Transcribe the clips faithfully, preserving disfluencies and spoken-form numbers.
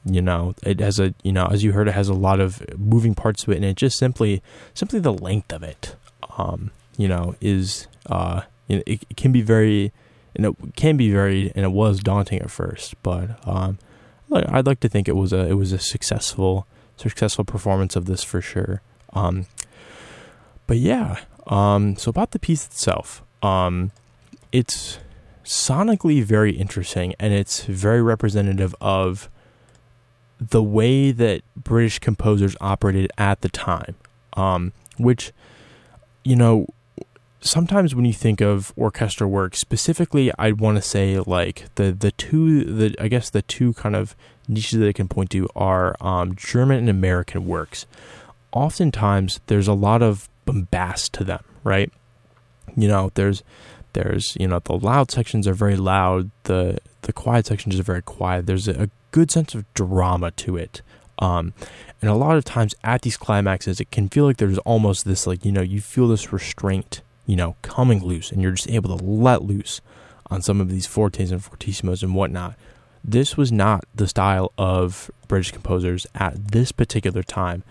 you know, it has a, you know, as you heard, it has a lot of moving parts to it, and it just simply, simply the length of it, um, you know, is, uh, you know, it, it can be very, and it can be very, and it was daunting at first, but, um, I'd like to think it was a, it was a successful, successful performance of this for sure. Um, but yeah, um, so about the piece itself, um, it's sonically very interesting, and it's very representative of the way that British composers operated at the time, um, which, you know, sometimes when you think of orchestral work, specifically, I want to say like the the two, the I guess the two kind of niches that I can point to are um, German and American works. Oftentimes, there's a lot of bombast to them, right? You know, there's there's you know the loud sections are very loud, the the quiet sections are very quiet. There's a, a good sense of drama to it. Um, and a lot of times at these climaxes, it can feel like there's almost this, like, you know, you feel this restraint, you know, coming loose, and you're just able to let loose on some of these fortes and fortissimos and whatnot. This was not the style of British composers at this particular time.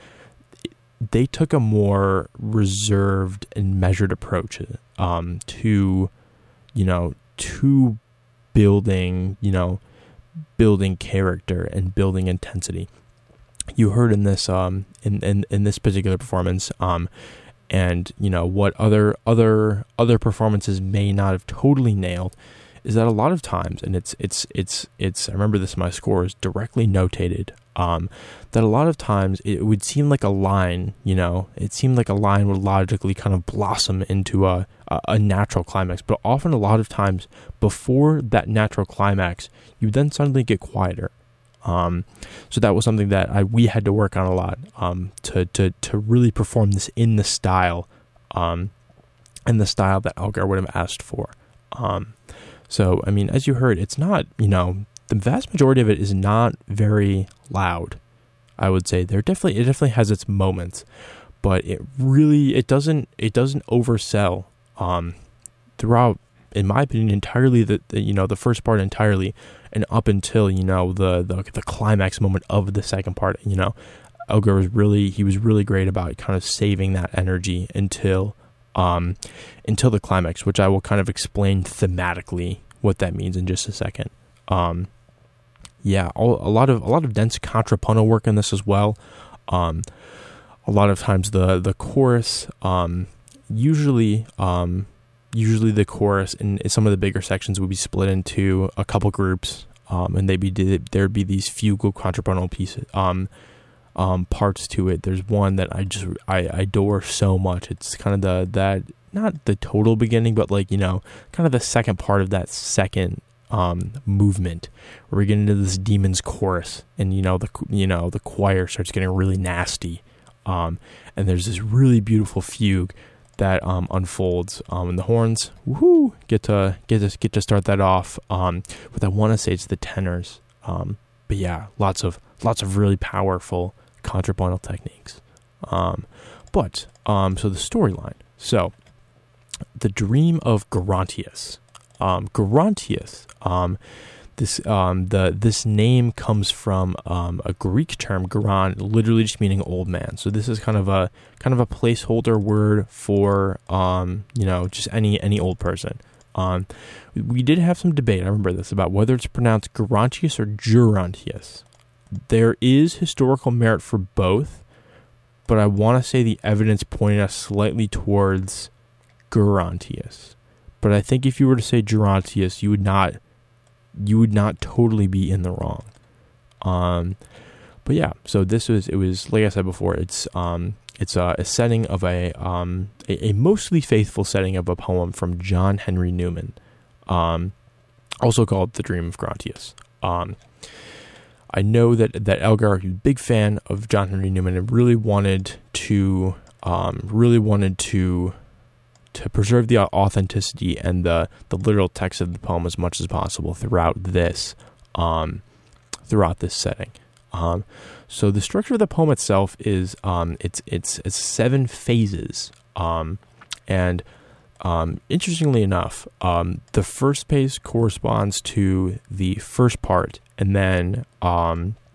They took a more reserved and measured approach um, to, you know, to building, you know, building character and building intensity. You heard in this, um, in, in, in this particular performance, um, and you know what other other other performances may not have totally nailed, is that a lot of times, and it's it's it's it's I remember this in my scores directly notated, um, that a lot of times it would seem like a line, you know, it seemed like a line would logically kind of blossom into a a, a natural climax, but often a lot of times before that natural climax, you then suddenly get quieter. Um, so that was something that I, we had to work on a lot, um, to, to, to really perform this in the style, um, and the style that Elgar would have asked for. Um, so, I mean, as you heard, it's not, you know, the vast majority of it is not very loud. I would say there definitely, it definitely has its moments, but it really, it doesn't, it doesn't oversell, um, throughout, in my opinion, entirely the, the, you know, the first part entirely, and up until, you know, the, the the climax moment of the second part. You know, Elgar was really, he was really great about kind of saving that energy until, um, until the climax, which I will kind of explain thematically what that means in just a second. Um, yeah, all, a lot of, a lot of dense contrapuntal work in this as well. Um, a lot of times the, the chorus, um, usually, um, Usually the chorus in some of the bigger sections would be split into a couple groups, um, and they'd be there'd be these fugal contrapuntal pieces, um, um, parts to it. There's one that I just I, I adore so much. It's kind of the that not the total beginning, but like, you know, kind of the second part of that second um, movement, where we get into this demon's chorus, and you know the you know the choir starts getting really nasty, um, and there's this really beautiful fugue that um, unfolds, um, and the horns, woohoo, get to get to get to start that off. Um, but I want to say it's the tenors. Um, but yeah, lots of lots of really powerful contrapuntal techniques. Um, but um, so the storyline. So the dream of Gerontius. Um, Gerontius. Um, This um the this name comes from um a Greek term, geron, literally just meaning old man. So this is kind of a kind of a placeholder word for um you know just any any old person. Um, we did have some debate. I remember this about whether it's pronounced Gerontius or Gerontius. There is historical merit for both, but I want to say the evidence pointed us slightly towards Gerontius. But I think if you were to say Gerontius, you would not. you would not totally be in the wrong. Um, but yeah, so this was, it was, like I said before, it's, um, it's a, a setting of a, um, a, a mostly faithful setting of a poem from John Henry Newman, um, also called The Dream of Gerontius. Um, I know that, that Elgar is a big fan of John Henry Newman and really wanted to, um, really wanted to, to preserve the authenticity and the, the literal text of the poem as much as possible throughout this, um, throughout this setting. Um, so the structure of the poem itself is, um, it's, it's, it's seven phases. Um, and, um, interestingly enough, um, the first phase corresponds to the first part, and then, um,